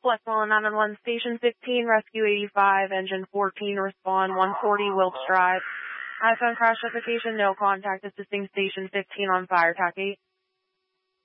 Flexwell 911, Station 15, Rescue 85, Engine 14, respond 140 Wilkes Drive. iPhone crash notification, no contact, assisting Station 15 on fire, TAC 8.